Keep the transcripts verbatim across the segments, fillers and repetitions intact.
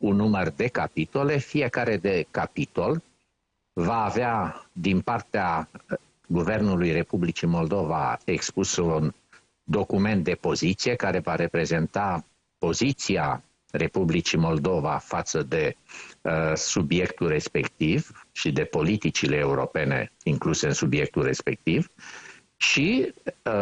un număr de capitole, fiecare de capitol va avea din partea Guvernului Republicii Moldova expus un document de poziție care va reprezenta poziția Republicii Moldova față de uh, subiectul respectiv și de politicile europene incluse în subiectul respectiv și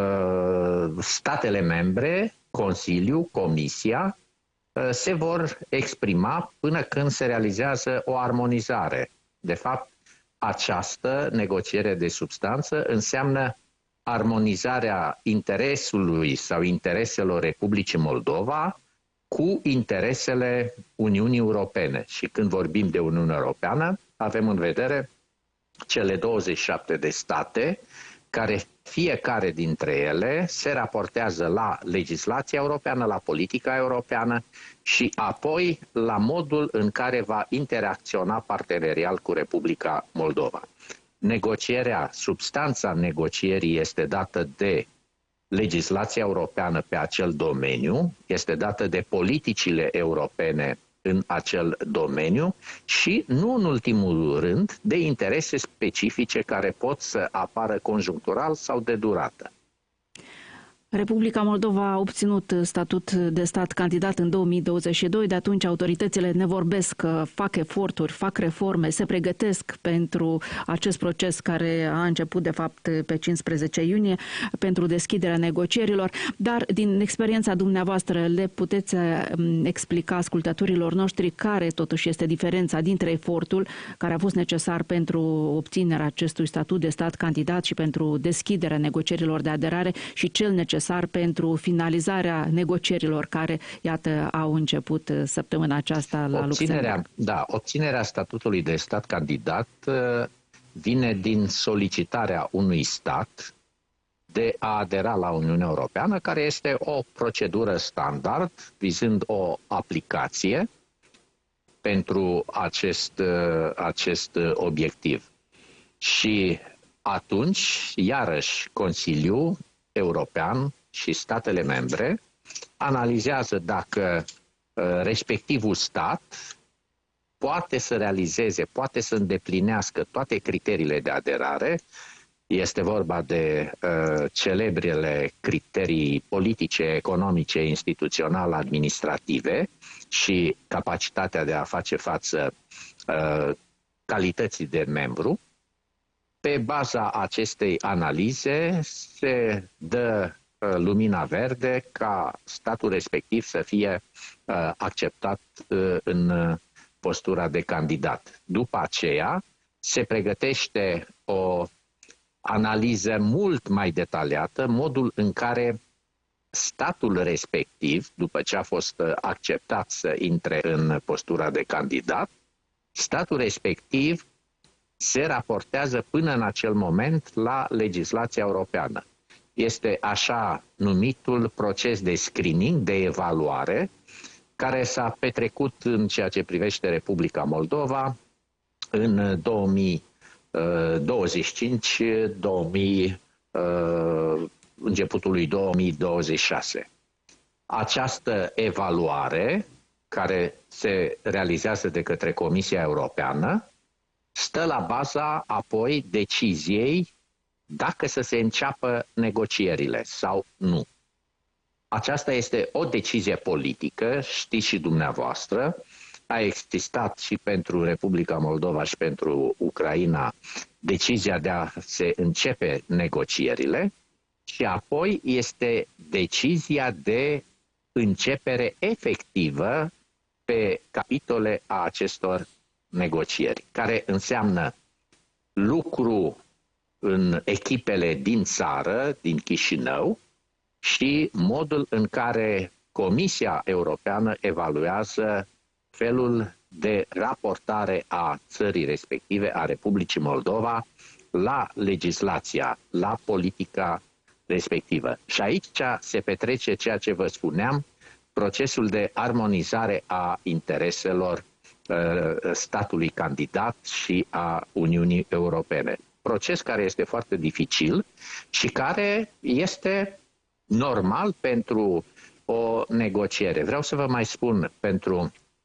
uh, statele membre, Consiliul, Comisia uh, se vor exprima până când se realizează o armonizare. De fapt, această negociere de substanță înseamnă armonizarea interesului sau intereselor Republicii Moldova cu interesele Uniunii Europene. Și când vorbim de Uniunea Europeană, avem în vedere cele douăzeci și șapte de state, care fiecare dintre ele se raportează la legislația europeană, la politica europeană și apoi la modul în care va interacționa partenerial cu Republica Moldova. Negocierea, substanța negocierii este dată de legislația europeană pe acel domeniu, este dată de politicile europene în acel domeniu și, nu în ultimul rând, de interese specifice care pot să apară conjunctural sau de durată. Republica Moldova a obținut statut de stat candidat în două mii douăzeci și doi, de atunci autoritățile ne vorbesc, fac eforturi, fac reforme, se pregătesc pentru acest proces care a început de fapt pe cincisprezece iunie, pentru deschiderea negocierilor, dar din experiența dumneavoastră le puteți explica ascultătorilor noștri care totuși este diferența dintre efortul care a fost necesar pentru obținerea acestui statut de stat candidat și pentru deschiderea negocierilor de aderare și cel necesar pentru finalizarea negocierilor care, iată, au început săptămâna aceasta la obținerea, Luxemburg. Da, obținerea statutului de stat candidat vine din solicitarea unui stat de a adera la Uniunea Europeană, care este o procedură standard vizând o aplicație pentru acest, acest obiectiv. Și atunci, iarăși, Consiliul European și statele membre analizează dacă uh, respectivul stat poate să realizeze, poate să îndeplinească toate criteriile de aderare. Este vorba de uh, celebrele criterii politice, economice, instituționale, administrative și capacitatea de a face față uh, calității de membru. Pe baza acestei analize se dă uh, lumina verde ca statul respectiv să fie uh, acceptat uh, în uh, postura de candidat. După aceea se pregătește o analiză mult mai detaliată, modul în care statul respectiv, după ce a fost uh, acceptat să intre în postura de candidat, statul respectiv se raportează până în acel moment la legislația europeană. Este așa numitul proces de screening, de evaluare, care s-a petrecut în ceea ce privește Republica Moldova în două mii douăzeci și cinci, două mii, începutul lui două mii douăzeci și șase. Această evaluare, care se realizează de către Comisia Europeană, stă la baza apoi deciziei dacă să se înceapă negocierile sau nu. Aceasta este o decizie politică, știți și dumneavoastră, a existat și pentru Republica Moldova și pentru Ucraina decizia de a se începe negocierile și apoi este decizia de începere efectivă pe capitole a acestor negocieri, care înseamnă lucru în echipele din țară, din Chișinău, și modul în care Comisia Europeană evaluează felul de raportare a țării respective, a Republicii Moldova, la legislația, la politica respectivă. Și aici se petrece ceea ce vă spuneam, procesul de armonizare a intereselor statului candidat și a Uniunii Europene. Proces care este foarte dificil și care este normal pentru o negociere. Vreau să vă mai spun, pentru